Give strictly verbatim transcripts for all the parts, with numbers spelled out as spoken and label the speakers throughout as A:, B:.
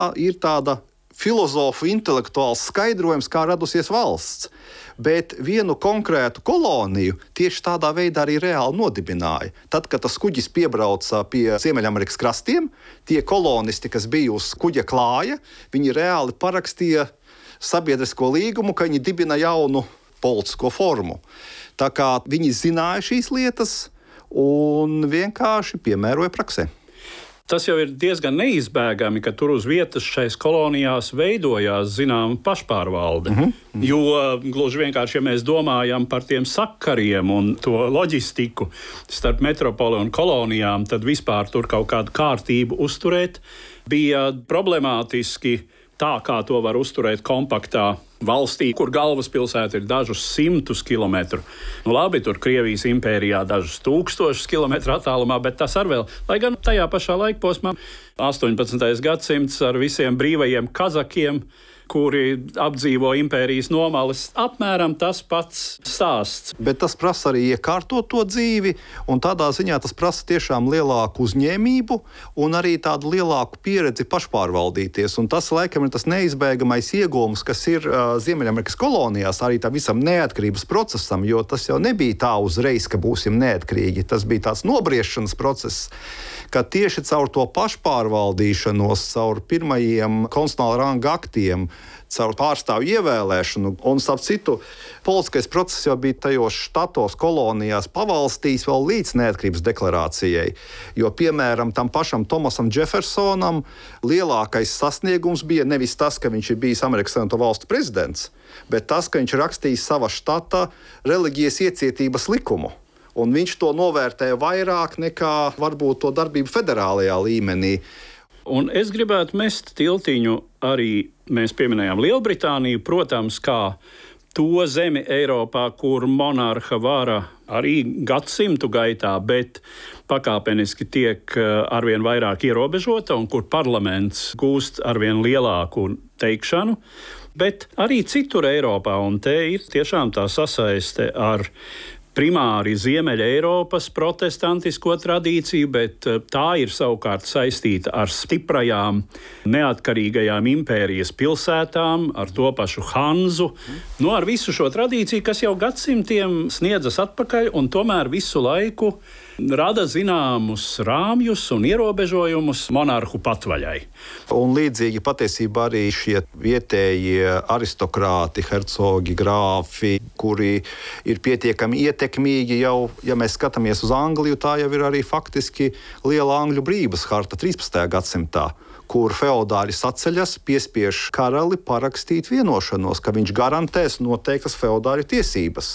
A: ir tāda filozofu intelektuāls skaidrojums, kā radusies valsts. Bet vienu konkrētu koloniju tieši tādā veidā arī reāli nodibināja. Tad, kad tas kuģis piebrauca pie Ziemeļamerikas krastiem, tie kolonisti, kas bija uz kuģa klāja, viņi reāli parakstīja sabiedrisko līgumu, ka viņi dibina jaunu politisko formu. Tā kā viņi zināja šīs lietas un vienkārši piemēroja praksē.
B: Tas jau ir diezgan neizbēgami, ka tur uz vietas šais kolonijās veidojās zināma pašpārvalde. Mm -hmm. Jo gluži vienkārši, ja mēs domājam par tiem sakariem un to loģistiku starp metropoli un kolonijām, tad vispār tur kaut kādu kārtību uzturēt bija problemātiski. Tā kā to var uzturēt kompaktā valstī, kur galvaspilsēta ir dažus simtus kilometru. Nu, labi, tur Krievijas impērijā dažus tūkstošus kilometru attālumā, bet tas ar vēl, lai gan tajā pašā laikposmā astoņpadsmitais gadsimts ar visiem brīvajiem kazakiem, kuri apdzīvo impērijas nomalis, apmēram tas pats stāsts.
A: Bet tas prasa arī iekārtot to dzīvi, un tādā ziņā tas prasa tiešām lielāku uzņēmību un arī tādu lielāku pieredzi pašpārvaldīties. Un tas, laikam, ir tas neizbēgamais iegūms, kas ir uh, Ziemeļamerikas kolonijās, arī tā visam neatkarības procesam, jo tas jau nebija tā uzreiz, ka būsim neatkarīgi. Tas bija tāds nobriešanas process, ka tieši caur to pašpārvaldīšanos, caur pirmajiem konstitucionāla ranga aktiem, caur pārstāvju ievēlēšanu, un starp citu, politiskais process jau bija tajos štatos, kolonijās, pavalstīs vēl līdz neatkarības deklarācijai. Jo, piemēram, tam pašam Tomasam Džefersonam lielākais sasniegums bija nevis tas, ka viņš ir bijis Amerikas Savienoto Valstu prezidents, bet tas, ka viņš rakstījis sava štata reliģijas iecietības likumu. Un viņš to novērtēja vairāk nekā varbūt to darbību federālajā līmenī.
B: Un es gribētu mest tiltiņu arī, mēs pieminējām Lielbritāniju, protams, kā to zemi Eiropā, kur monarha vara arī gadsimtu gaitā, bet pakāpeniski tiek arvien vairāk ierobežota un kur parlaments gūst arvien lielāku teikšanu. Bet arī citur Eiropā, un te ir tiešām tā sasaiste ar primāri Ziemeļa Eiropas protestantisko tradīciju, bet tā ir savukārt saistīta ar stiprajām, neatkarīgajām impērijas pilsētām, ar to pašu Hanzu, nu, ar visu šo tradīciju, kas jau gadsimtiem sniedzas atpakaļ un tomēr visu laiku rada zināmus rāmjus un ierobežojumus monarhu patvaļai.
A: Un līdzīgi patiesībā arī šie vietējie aristokrāti, hercogi, grāfi, kuri ir pietiekami ietekmīgi jau, ja mēs skatāmies uz Angliju, tā jau ir arī faktiski liela Angļu brīvības harta trīspadsmitajā gadsimtā, kur feodāļi saceļas, piespiež karali parakstīt vienošanos, ka viņš garantēs noteiktas feodāļu tiesības.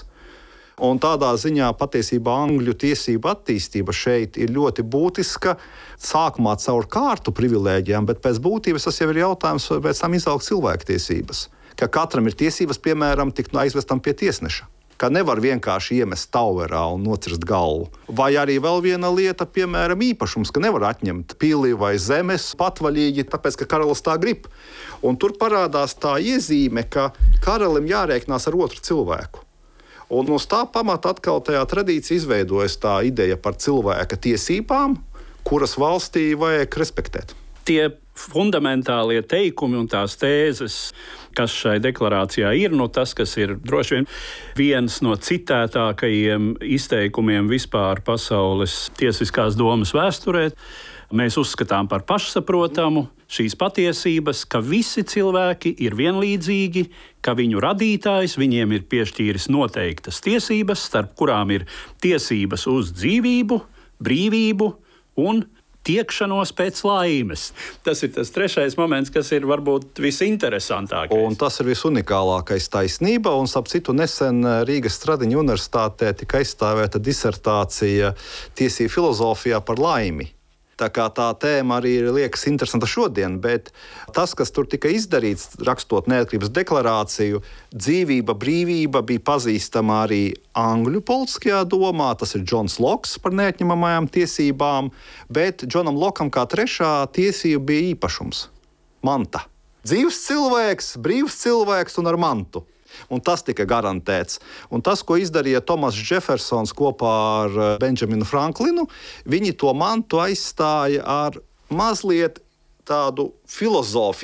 A: Un tādā ziņā patiesībā Angļu tiesība attīstība šeit ir ļoti būtiska, sākumā caur kārtu privilēģijām, bet pēc būtības tas jau ir jautājums, vai pēc tam izaugt cilvēktiesības. Ka katram ir tiesības, piemēram, tikt aizvestam pie tiesneša. Ka nevar vienkārši iemest tauerā un nocirst galvu. Vai arī vēl viena lieta, piemēram, īpašums, ka nevar atņemt pili vai zemes patvaļīgi, tāpēc, ka karalis tā grib. Un tur parādās tā iezīme, ka karalim jārēķinās ar otru cilvēku. Un uz tā pamata atkal tajā tradīcijā izveidojas tā ideja par cilvēka tiesībām, kuras valstī vajag respektēt.
B: Tie fundamentālie teikumi un tās tēzes, kas šai deklarācijā ir, nu tas, kas ir droši vien viens no citētākajiem izteikumiem vispār pasaules tiesiskās domas vēsturē, mēs uzskatām par pašsaprotamu šīs patiesības, ka visi cilvēki ir vienlīdzīgi, ka viņu radītājs viņiem ir piešķīris noteiktas tiesības, starp kurām ir tiesības uz dzīvību, brīvību un tiekšanos pēc laimes. Tas ir tas trešais moments, kas ir varbūt visinteresantākais.
A: Un tas ir visunikālākais taisnība, un starp citu nesen Rīgas Stradiņa universitātē tika aizstāvēta disertācija tiesību filozofijā par laimi. Tā kā tā tēma arī liekas interesanta šodien, bet tas, kas tur tika izdarīts, rakstot neatkarības deklarāciju, dzīvība, brīvība bija pazīstama arī angļu politiskajā domā. Tas ir Džons Loks par neatņemamajām tiesībām, bet Džonam Lokam kā trešā tiesība bija īpašums – manta. Dzīvs cilvēks, brīvs cilvēks un ar mantu. Un tas tika garantēts. Un tas, ko izdarīja Tomas Džefersons kopā ar Benjaminu Franklinu, viņi to mantu aizstāja ar mazliet tādu filozofisku